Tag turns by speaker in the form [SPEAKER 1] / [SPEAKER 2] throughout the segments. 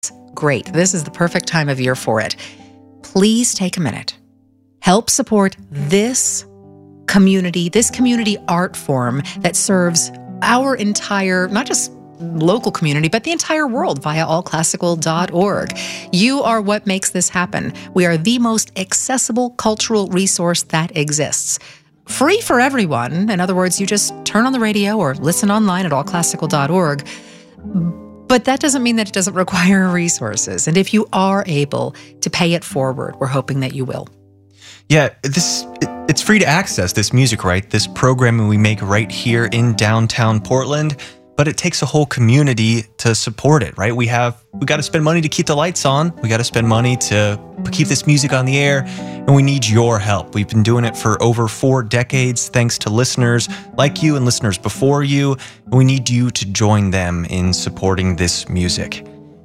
[SPEAKER 1] great. This is the perfect time of year for it. Please take a minute. Help support this community art form that serves our entire, not just local community, but the entire world via allclassical.org. You are what makes this happen. We are the most accessible cultural resource that exists. Free for everyone. In other words, you just turn on the radio or listen online at allclassical.org. But that doesn't mean that it doesn't require resources. And if you are able to pay it forward, we're hoping that you will.
[SPEAKER 2] Yeah, it's free to access this music, right? This programming we make right here in downtown Portland, but it takes a whole community to support it, right? We got to spend money to keep the lights on. We got to spend money to keep this music on the air, and we need your help. We've been doing it for over 4 decades, thanks to listeners like you and listeners before you. And we need you to join them in supporting this music.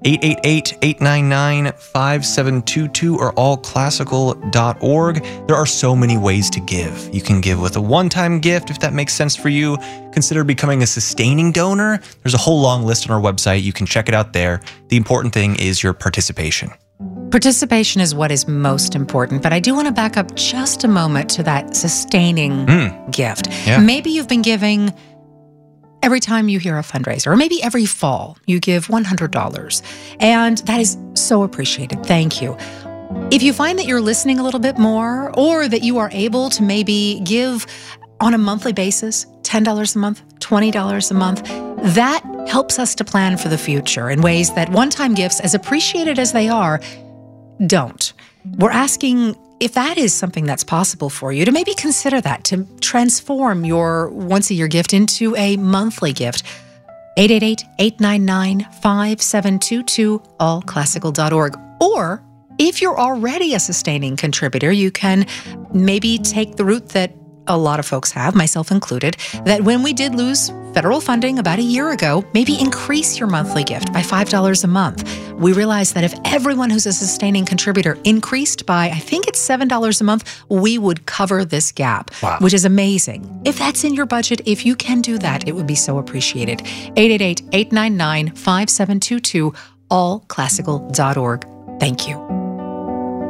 [SPEAKER 2] 888-899-5722 or allclassical.org. There are so many ways to give. You can give with a one-time gift if that makes sense for you. Consider becoming a sustaining donor. There's a whole long list on our website. You can check it out there. The important thing is your participation.
[SPEAKER 1] Participation is what is most important, but I do want to back up just a moment to that sustaining gift.
[SPEAKER 2] Yeah.
[SPEAKER 1] Maybe you've been giving every time you hear a fundraiser, or maybe every fall you give $100. And that is so appreciated. Thank you. If you find that you're listening a little bit more, or that you are able to maybe give on a monthly basis, $10 a month, $20 a month, that helps us to plan for the future in ways that one-time gifts, as appreciated as they are, don't. We're asking, if that is something that's possible for you, to maybe consider that, to transform your once-a-year gift into a monthly gift. 888-899-5722, allclassical.org. Or if you're already a sustaining contributor, you can maybe take the route that a lot of folks have, myself included, that when we did lose federal funding about a year ago, maybe increase your monthly gift by $5 a month. We realized that if everyone who's a sustaining contributor increased by, I think it's $7 a month, we would cover this gap, which is amazing. If that's in your budget, if you can do that, it would be so appreciated. 888-899-5722, allclassical.org. Thank you.